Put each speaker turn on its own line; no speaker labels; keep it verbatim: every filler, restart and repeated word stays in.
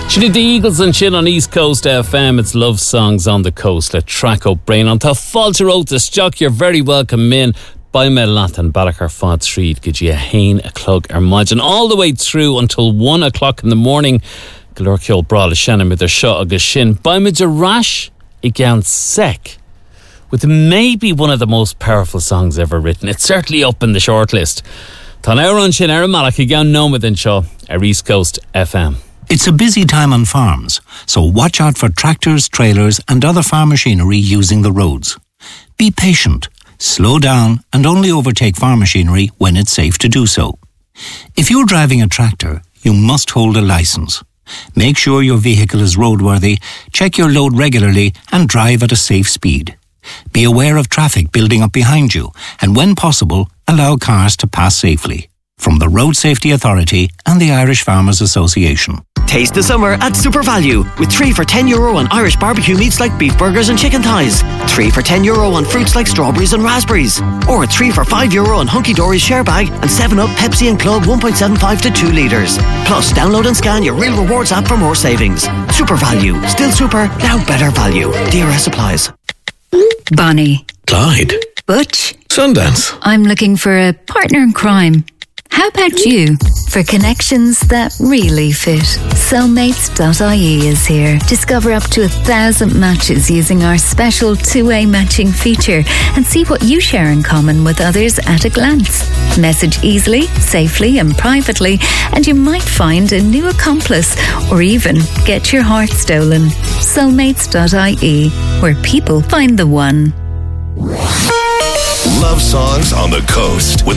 She did the Eagles and Chin on East Coast F M. It's Love Songs on the Coast. Le track up brain on Tá fáilte róta Stock. You're very welcome in. By me Lat and Balachar Fod Street. Give you a hain, a clug, or margin all the way through until one o'clock in the morning. Galore Kill Brawl Shannon with their shot of Shin. By me Rash again sec. With maybe one of the most powerful songs ever written. It's certainly up in the shortlist. Tá now on Shin Aaron Malach again known within Shaw, our East Coast F M.
It's a busy time on farms, so watch out for tractors, trailers and other farm machinery using the roads. Be patient, slow down and only overtake farm machinery when it's safe to do so. If you're driving a tractor, you must hold a licence. Make sure your vehicle is roadworthy, check your load regularly and drive at a safe speed. Be aware of traffic building up behind you and when possible, allow cars to pass safely. From the Road Safety Authority and the Irish Farmers Association.
Taste the summer at Super Value with three for ten euro on Irish barbecue meats like beef burgers and chicken thighs. three for ten euro on fruits like strawberries and raspberries. Or three for five euro on Hunky Dory's share bag and seven up Pepsi and Club one point seven five to two litres. Plus, download and scan your Real Rewards app for more savings. Super Value. Still super, now better value. D R S applies.
Bonnie.
Clyde.
Butch.
Sundance.
I'm looking for a partner in crime. How about you? For connections that really fit, soulmates dot I E is here. Discover up to a thousand matches using our special two-way matching feature and see what you share in common with others at a glance. Message easily, safely and privately and you might find a new accomplice or even get your heart stolen. soulmates dot I E, where people find the one.
Love Songs on the Coast with